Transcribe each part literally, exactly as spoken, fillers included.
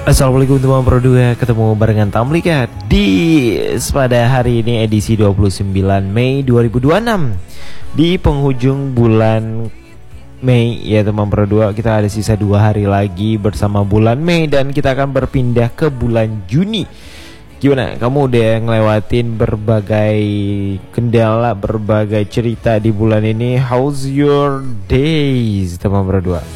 Assalamualaikum teman Pro dua, ketemu barengan Tamlika di pada hari ini edisi dua puluh sembilan Mei dua ribu dua puluh enam. Di penghujung bulan Mei ya teman Pro dua, kita ada sisa dua hari lagi bersama bulan Mei dan kita akan berpindah ke bulan Juni. Gimana? Kamu udah ngelewatin berbagai kendala, berbagai cerita di bulan ini. How's your days teman Pro dua?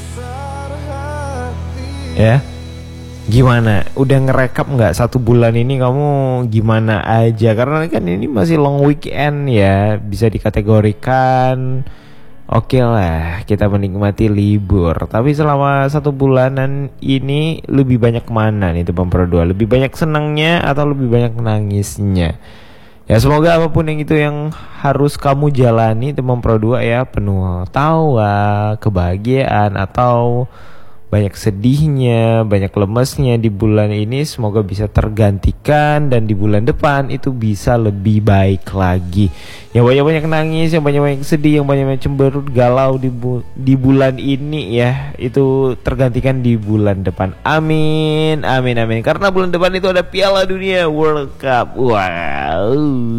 Ya. Gimana? Udah ngerekap nggak satu bulan ini kamu gimana aja? Karena kan ini masih long weekend ya, bisa dikategorikan oke okay lah kita menikmati libur. Tapi selama satu bulanan ini lebih banyak mana nih teman Pro dua? Lebih banyak senangnya atau lebih banyak nangisnya? Ya semoga apapun yang itu yang harus kamu jalani teman Pro dua ya, penuh tawa, kebahagiaan atau banyak sedihnya, banyak lemesnya di bulan ini, semoga bisa tergantikan dan di bulan depan itu bisa lebih baik lagi. Yang banyak-banyak nangis, yang banyak-banyak sedih, yang banyak-banyak cemberut, galau di, bu di bulan ini ya, itu tergantikan di bulan depan. Amin, amin, amin. Karena bulan depan itu ada Piala Dunia World Cup. Wow.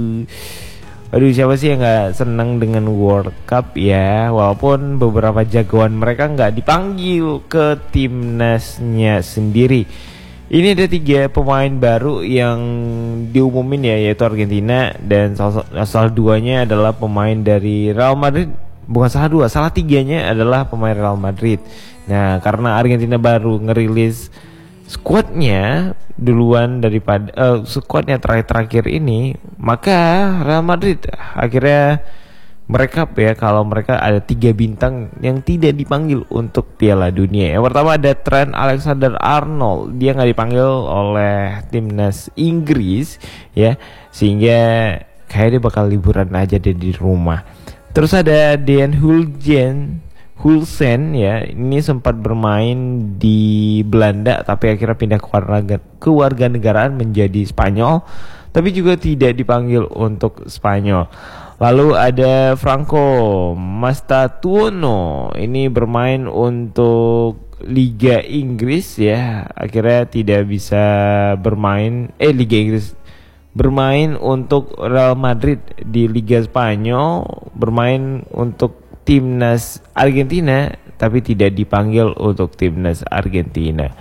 Aduh, siapa sih yang gak seneng dengan World Cup ya? Walaupun beberapa jagoan mereka gak dipanggil ke timnasnya sendiri. Ini ada tiga pemain baru yang diumumin ya, yaitu Argentina. Dan salah, salah duanya adalah pemain dari Real Madrid. Bukan salah dua, salah tiganya adalah pemain Real Madrid. Nah, karena Argentina baru ngerilis squadnya duluan daripada uh, squadnya terakhir-terakhir ini, maka Real Madrid akhirnya mereka ya kalau mereka ada tiga bintang yang tidak dipanggil untuk Piala Dunia. Yang pertama ada Trent Alexander-Arnold, dia nggak dipanggil oleh timnas Inggris ya, sehingga kayak dia bakal liburan aja deh di rumah. Terus ada Dean Hulsen Hulsen ya, ini sempat bermain di Belanda tapi akhirnya pindah ke warga negaraan menjadi Spanyol, tapi juga tidak dipanggil untuk Spanyol. Lalu ada Franco Mastatuono, ini bermain untuk Liga Inggris ya, akhirnya tidak bisa bermain eh Liga Inggris bermain untuk Real Madrid di Liga Spanyol, bermain untuk timnas Argentina tapi tidak dipanggil untuk timnas Argentina.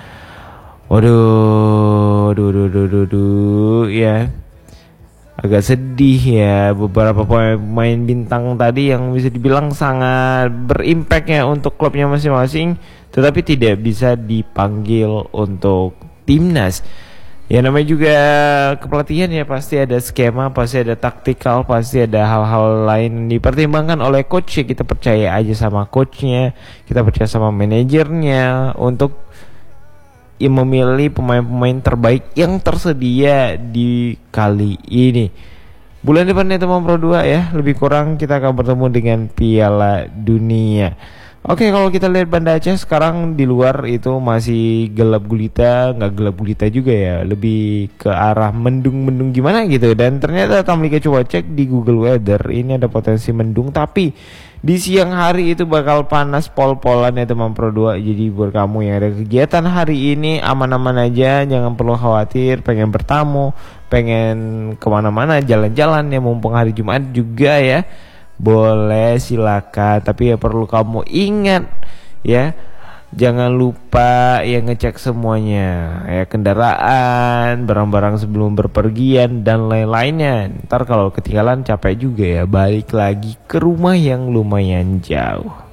Waduh, duh, duh, duh, duh, duh, ya agak sedih ya, beberapa pemain bintang tadi yang bisa dibilang sangat berimpact ya untuk klubnya masing-masing, tetapi tidak bisa dipanggil untuk timnas. Ya namanya juga kepelatihan ya, pasti ada skema, pasti ada taktikal, pasti ada hal-hal lain dipertimbangkan oleh coach ya. Kita percaya aja sama coachnya, kita percaya sama manajernya untuk ya, memilih pemain-pemain terbaik yang tersedia di kali ini. Bulan depannya teman Pro dua ya, lebih kurang kita akan bertemu dengan Piala Dunia. Oke, kalau kita lihat Banda Aceh sekarang di luar itu masih gelap gulita, nggak gelap gulita juga ya, lebih ke arah mendung-mendung gimana gitu. Dan ternyata Tamlika coba cek di Google Weather, ini ada potensi mendung, tapi di siang hari itu bakal panas pol-polan ya teman Pro dua. Jadi buat kamu yang ada kegiatan hari ini aman-aman aja, jangan perlu khawatir. Pengen bertamu, pengen kemana-mana, jalan-jalan ya, mumpung hari Jumat juga ya, boleh silakan, tapi ya perlu kamu ingat ya, jangan lupa ya ngecek semuanya ya, kendaraan, barang-barang sebelum berpergian dan lain-lainnya. Ntar kalau ketinggalan capek juga ya, balik lagi ke rumah yang lumayan jauh.